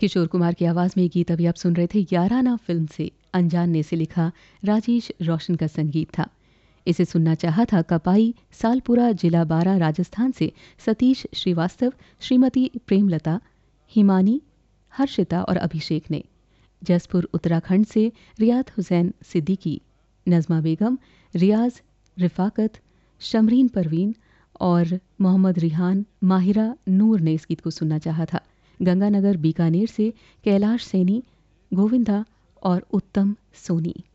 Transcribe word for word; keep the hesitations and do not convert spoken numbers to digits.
किशोर कुमार की आवाज़ में ये गीत अभी आप सुन रहे थे याराना फिल्म से। अनजान ने इसे लिखा, राजेश रोशन का संगीत था। इसे सुनना चाहा था कपाई, सालपुरा, जिला बारा, राजस्थान से सतीश श्रीवास्तव, श्रीमती प्रेमलता, हिमानी, हर्षिता और अभिषेक ने। जसपुर उत्तराखंड से रियात हुसैन सिद्दीकी, नज़मा बेगम, रियाज, रिफाकत, शमरीन परवीन और मोहम्मद रिहान, माहिरा नूर ने इस गीत को सुनना चाहा था। गंगानगर बीकानेर से कैलाश सैनी, गोविंदा और उत्तम सोनी।